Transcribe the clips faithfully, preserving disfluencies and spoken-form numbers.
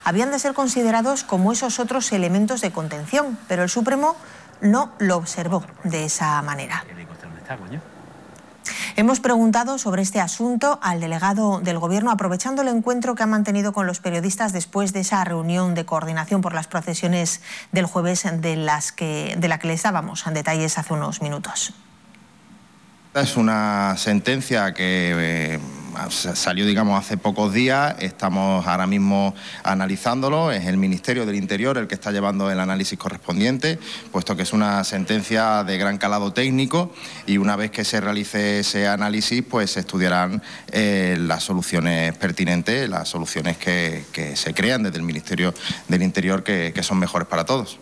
habían de ser considerados como esos otros elementos de contención, pero el Supremo no lo observó de esa manera. Hemos preguntado sobre este asunto al delegado del Gobierno, aprovechando el encuentro que ha mantenido con los periodistas después de esa reunión de coordinación por las procesiones del jueves de, las que, de la que les dábamos en detalles hace unos minutos. Es una sentencia que eh, salió, digamos, hace pocos días. Estamos ahora mismo analizándolo. Es el Ministerio del Interior el que está llevando el análisis correspondiente, puesto que es una sentencia de gran calado técnico, y una vez que se realice ese análisis, pues se estudiarán eh, las soluciones pertinentes, las soluciones que, que se crean desde el Ministerio del Interior, que, que son mejores para todos.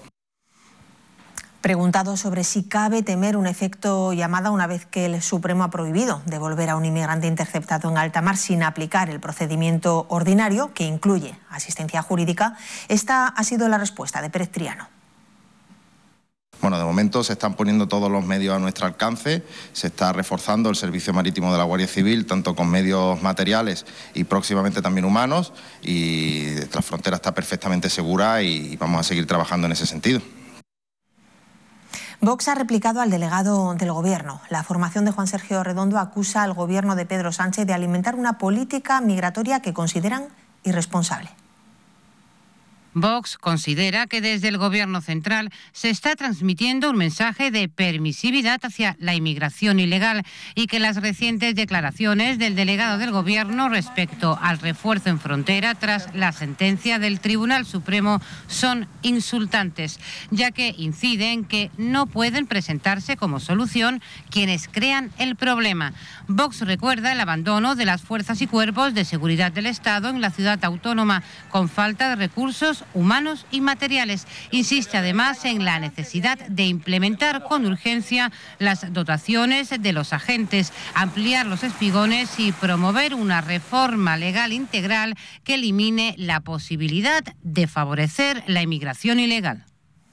Preguntado sobre si cabe temer un efecto llamada una vez que el Supremo ha prohibido devolver a un inmigrante interceptado en alta mar sin aplicar el procedimiento ordinario, que incluye asistencia jurídica, esta ha sido la respuesta de Pérez Triano. Bueno, de momento se están poniendo todos los medios a nuestro alcance, se está reforzando el servicio marítimo de la Guardia Civil, tanto con medios materiales y próximamente también humanos, y la frontera está perfectamente segura y vamos a seguir trabajando en ese sentido. Vox ha replicado al delegado del Gobierno. La formación de Juan Sergio Redondo acusa al Gobierno de Pedro Sánchez de alimentar una política migratoria que consideran irresponsable. Vox considera que desde el Gobierno central se está transmitiendo un mensaje de permisividad hacia la inmigración ilegal y que las recientes declaraciones del delegado del Gobierno respecto al refuerzo en frontera tras la sentencia del Tribunal Supremo son insultantes, ya que inciden que no pueden presentarse como solución quienes crean el problema. Vox recuerda el abandono de las fuerzas y cuerpos de seguridad del Estado en la ciudad autónoma con falta de recursos humanos y materiales. Insiste además en la necesidad de implementar con urgencia las dotaciones de los agentes, ampliar los espigones y promover una reforma legal integral que elimine la posibilidad de favorecer la inmigración ilegal.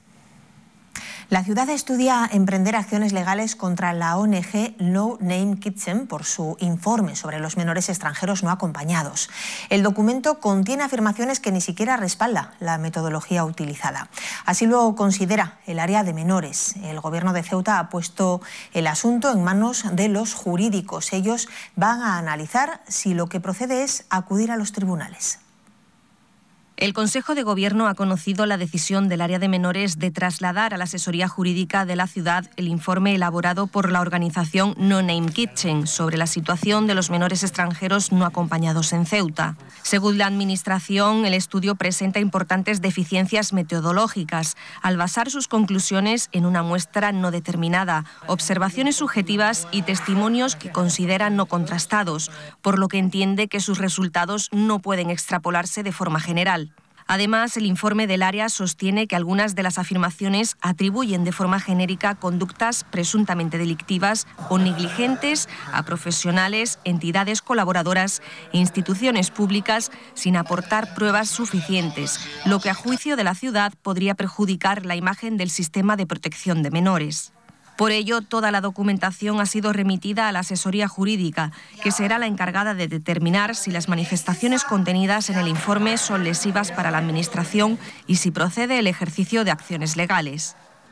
La ciudad estudia emprender acciones legales contra la O N G No Name Kitchen por su informe sobre los menores extranjeros no acompañados. El documento contiene afirmaciones que ni siquiera respalda la metodología utilizada. Así lo considera el área de menores. El Gobierno de Ceuta ha puesto el asunto en manos de los jurídicos. Ellos van a analizar si lo que procede es acudir a los tribunales. El Consejo de Gobierno ha conocido la decisión del área de menores de trasladar a la asesoría jurídica de la ciudad el informe elaborado por la organización No Name Kitchen sobre la situación de los menores extranjeros no acompañados en Ceuta. Según la Administración, el estudio presenta importantes deficiencias metodológicas al basar sus conclusiones en una muestra no determinada, observaciones subjetivas y testimonios que considera no contrastados, por lo que entiende que sus resultados no pueden extrapolarse de forma general. Además, el informe del área sostiene que algunas de las afirmaciones atribuyen de forma genérica conductas presuntamente delictivas o negligentes a profesionales, entidades colaboradoras e instituciones públicas sin aportar pruebas suficientes, lo que a juicio de la ciudad podría perjudicar la imagen del sistema de protección de menores. Por ello, toda la documentación ha sido remitida a la asesoría jurídica, que será la encargada de determinar si las manifestaciones contenidas en el informe son lesivas para la Administración y si procede el ejercicio de acciones legales.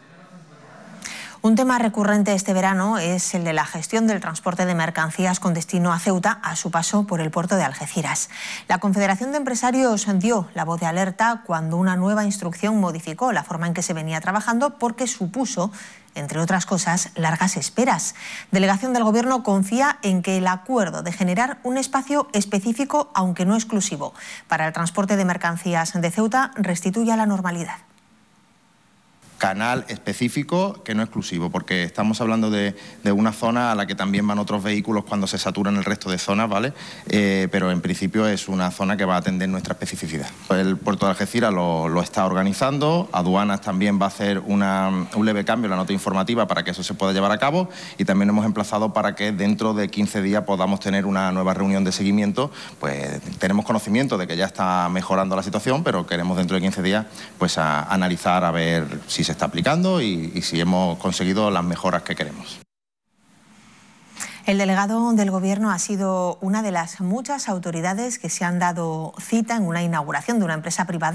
Un tema recurrente este verano es el de la gestión del transporte de mercancías con destino a Ceuta a su paso por el puerto de Algeciras. La Confederación de Empresarios dio la voz de alerta cuando una nueva instrucción modificó la forma en que se venía trabajando porque supuso, entre otras cosas, largas esperas. Delegación del Gobierno confía en que el acuerdo de generar un espacio específico, aunque no exclusivo, para el transporte de mercancías de Ceuta restituya la normalidad. Canal específico que no exclusivo, porque estamos hablando de, de una zona a la que también van otros vehículos cuando se saturan el resto de zonas, ¿vale? Eh, pero en principio es una zona que va a atender nuestra especificidad. El puerto de Algeciras lo, lo está organizando, Aduanas también va a hacer una, un leve cambio en la nota informativa para que eso se pueda llevar a cabo, y también hemos emplazado para que dentro de quince días podamos tener una nueva reunión de seguimiento. Pues tenemos conocimiento de que ya está mejorando la situación, pero queremos dentro de quince días pues a, a analizar a ver si se está aplicando y, y si hemos conseguido las mejoras que queremos. El delegado del Gobierno ha sido una de las muchas autoridades que se han dado cita en una inauguración de una empresa privada